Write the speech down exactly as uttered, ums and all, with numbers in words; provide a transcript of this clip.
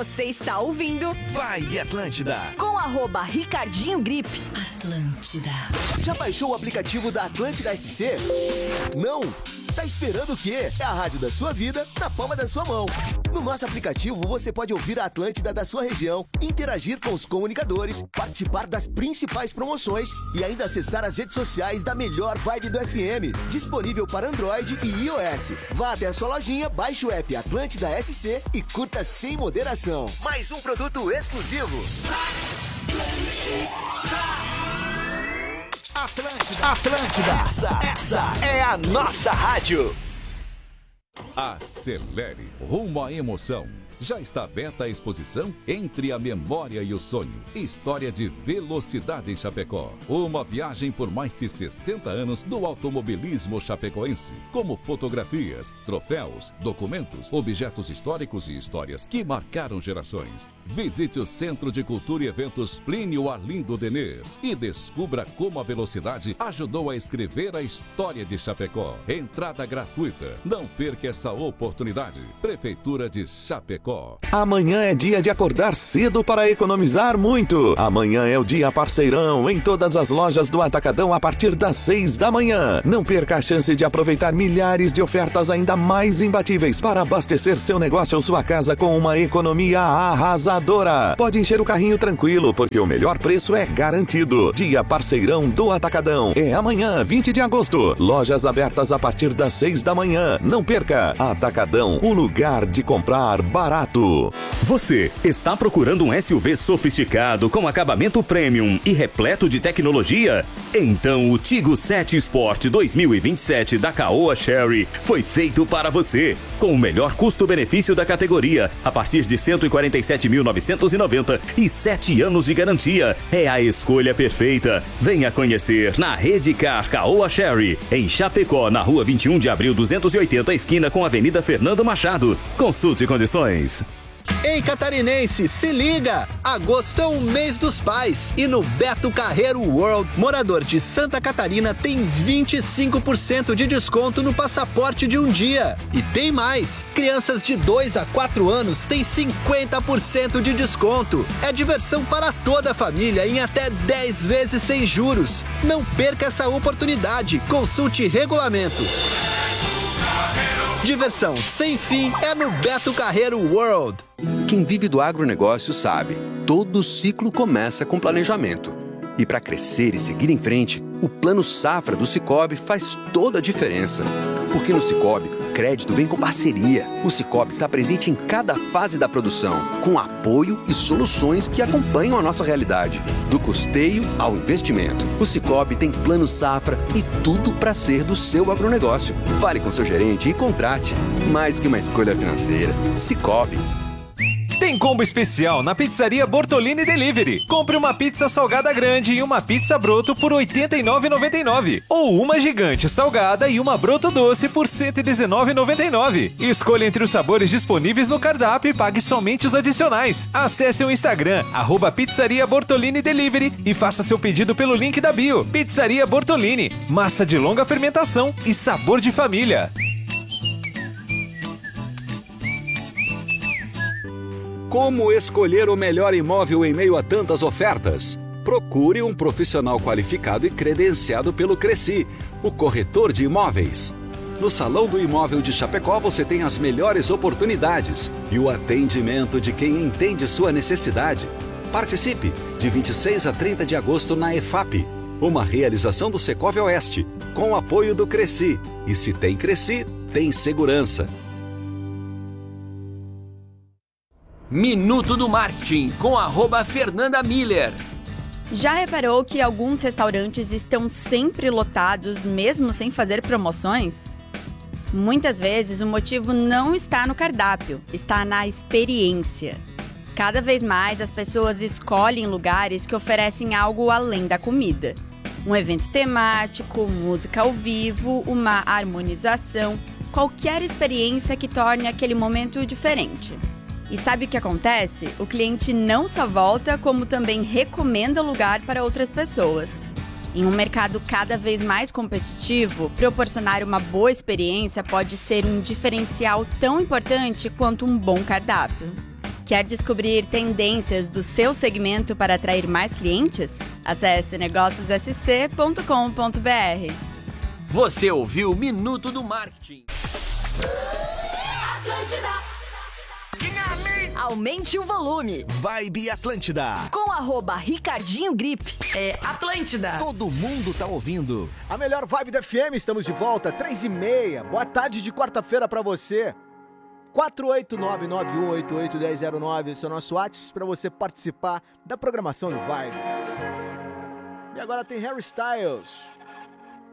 Você está ouvindo Vibe Atlântida com arroba Ricardinho Grip. Atlântida. Já baixou o aplicativo da Atlântida S C? Não? Tá esperando o quê? É a rádio da sua vida na palma da sua mão. No nosso aplicativo você pode ouvir a Atlântida da sua região, interagir com os comunicadores, participar das principais promoções e ainda acessar as redes sociais da melhor vibe do F M. Disponível para Android e iOS. Vá até a sua lojinha, baixe o app Atlântida S C e curta sem moderação. Mais um produto exclusivo. Atlântida, Atlântida, essa, essa é a nossa rádio. Acelere rumo à emoção. Já está aberta a exposição Entre a Memória e o Sonho. História de velocidade em Chapecó. Uma viagem por mais de sessenta anos do automobilismo chapecoense. Como fotografias, troféus, documentos, objetos históricos e histórias que marcaram gerações. Visite o Centro de Cultura e Eventos Plínio Arlindo Denês e descubra como a velocidade ajudou a escrever a história de Chapecó. Entrada gratuita. Não perca essa oportunidade. Prefeitura de Chapecó. Amanhã é dia de acordar cedo para economizar muito. Amanhã é o dia parceirão em todas as lojas do Atacadão a partir das seis da manhã. Não perca a chance de aproveitar milhares de ofertas ainda mais imbatíveis para abastecer seu negócio ou sua casa com uma economia arrasadora. Pode encher o carrinho tranquilo, porque o melhor preço é garantido. Dia parceirão do Atacadão. É amanhã, vinte de agosto. Lojas abertas a partir das seis da manhã. Não perca. Atacadão, o lugar de comprar barato. Você está procurando um S U V sofisticado com acabamento premium e repleto de tecnologia? Então o Tigo sete Sport dois mil e vinte e sete da Caoa Chery foi feito para você. Com o melhor custo-benefício da categoria, a partir de cento e quarenta e sete mil novecentos e noventa e sete anos de garantia. É a escolha perfeita. Venha conhecer na Redcar Caoa Chery, em Chapecó, na rua vinte e um de abril duzentos e oitenta, esquina com a Avenida Fernando Machado. Consulte condições. Ei, catarinense, se liga! Agosto é o mês dos pais e no Beto Carreiro World, morador de Santa Catarina tem vinte e cinco por cento de desconto no passaporte de um dia. E tem mais! Crianças de dois a quatro anos têm cinquenta por cento de desconto. É diversão para toda a família em até dez vezes sem juros. Não perca essa oportunidade. Consulte regulamento. Diversão sem fim é no Beto Carreiro World. Quem vive do agronegócio sabe, todo ciclo começa com planejamento. E para crescer e seguir em frente, o Plano Safra do Sicoob faz toda a diferença. Porque no Sicoob, crédito vem com parceria. O Sicoob está presente em cada fase da produção, com apoio e soluções que acompanham a nossa realidade. Do custeio ao investimento. O Sicoob tem Plano Safra e tudo para ser do seu agronegócio. Fale com seu gerente e contrate. Mais que uma escolha financeira. Sicoob. Tem combo especial na Pizzaria Bortolini Delivery. Compre uma pizza salgada grande e uma pizza broto por oitenta e nove reais e noventa e nove centavos. Ou uma gigante salgada e uma broto doce por cento e dezenove reais e noventa e nove centavos. Escolha entre os sabores disponíveis no cardápio e pague somente os adicionais. Acesse o Instagram, arroba Pizzaria Bortolini Delivery e faça seu pedido pelo link da bio. Pizzaria Bortolini, massa de longa fermentação e sabor de família. Como escolher o melhor imóvel em meio a tantas ofertas? Procure um profissional qualificado e credenciado pelo Cresci, o corretor de imóveis. No Salão do Imóvel de Chapecó você tem as melhores oportunidades e o atendimento de quem entende sua necessidade. Participe de vinte e seis a trinta de agosto na EFAP, uma realização do Secov Oeste, com o apoio do Cresci. E se tem Cresci, tem segurança. Minuto do Marketing, com arroba Fernanda Miller. Já reparou que alguns restaurantes estão sempre lotados, mesmo sem fazer promoções? Muitas vezes o motivo não está no cardápio, está na experiência. Cada vez mais as pessoas escolhem lugares que oferecem algo além da comida. Um evento temático, música ao vivo, uma harmonização, qualquer experiência que torne aquele momento diferente. E sabe o que acontece? O cliente não só volta, como também recomenda o lugar para outras pessoas. Em um mercado cada vez mais competitivo, proporcionar uma boa experiência pode ser um diferencial tão importante quanto um bom cardápio. Quer descobrir tendências do seu segmento para atrair mais clientes? Acesse negócios s c ponto com ponto b r. Você ouviu o Minuto do Marketing. Aumente o volume. Vibe Atlântida. Com arroba Ricardinho Grip. É Atlântida. Todo mundo tá ouvindo. A melhor vibe da F M, estamos de volta, três e meia. Boa tarde de quarta-feira pra você. quatro oito nove, nove um oito oito, um zero zero nove, esse é o nosso WhatsApp para você participar da programação do Vibe. E agora tem Harry Styles.